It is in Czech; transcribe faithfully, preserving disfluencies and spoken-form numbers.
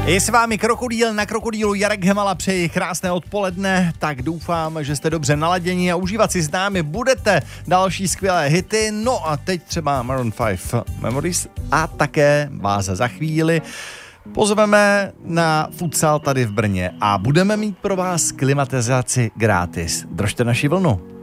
Je s vámi Krokodýl, na Krokodýlu Jarek Hemala, přeji krásné odpoledne, tak doufám, že jste dobře naladěni a užívat si s námi budete další skvělé hity, no a teď třeba Maroon five Memories a také vás za chvíli pozveme na futsal tady v Brně a budeme mít pro vás klimatizaci gratis. Držte naši vlnu.